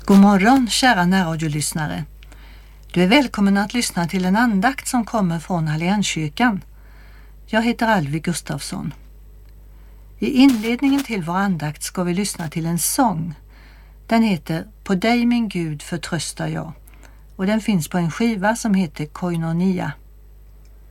God morgon kära närradiolyssnare. Du är välkommen att lyssna till en andakt som kommer från Allianskyrkan. Jag heter Alvi Gustafsson. I inledningen till vår andakt ska vi lyssna till en sång. Den heter På dig min Gud förtröstar jag och den finns på en skiva som heter Koinonia.